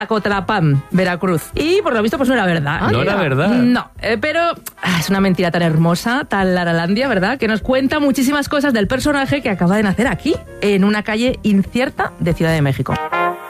Acotlapán, Veracruz. Y por lo visto pues no era verdad. ¿No era verdad? No, pero es una mentira tan hermosa, tan Laralandia, ¿verdad? Que nos cuenta muchísimas cosas del personaje que acaba de nacer aquí, en una calle incierta de Ciudad de México.